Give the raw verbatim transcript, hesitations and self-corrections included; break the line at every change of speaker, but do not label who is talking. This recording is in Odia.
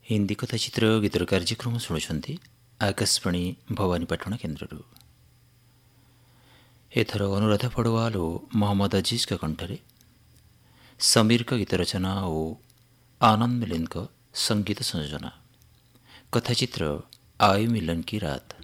ହିନ୍ଦୀ କଥାଚିତ୍ର ଗୀତର କାର୍ଯ୍ୟକ୍ରମ ଶୁଣୁଛନ୍ତି ଆକାଶବାଣୀ ଭବାନୀପାଟଣା କେନ୍ଦ୍ରରୁ। ଏଥର ଅନୁରାଧା ପଡ଼ୱାଲ ଓ ମହମ୍ମଦ ଅଜିଜ୍ଙ୍କ କଣ୍ଠରେ ସମୀରଙ୍କ ଗୀତ ରଚନା ଓ ଆନନ୍ଦ ମିଲିନ୍ଦଙ୍କ ସଙ୍ଗୀତ ସଂଯୋଜନା। କଥାଚିତ୍ର ଆଏ ମିलन की रात।